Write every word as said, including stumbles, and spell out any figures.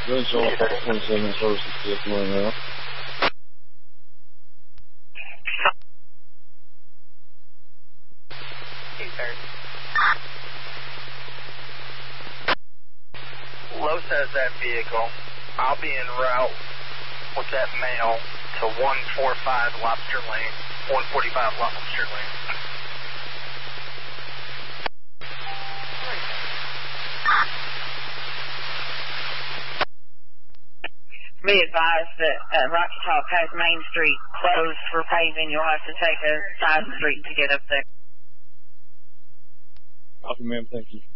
Good job, twenty-seven services, yes, one now. Low says that vehicle. I'll be en route with that male to one forty-five Lobster Lane. one forty-five Lobster Lane. Be advised that uh, Rocky Top has Main Street closed for paving. You'll have to take a side street to get up there. Copy, ma'am. Thank you.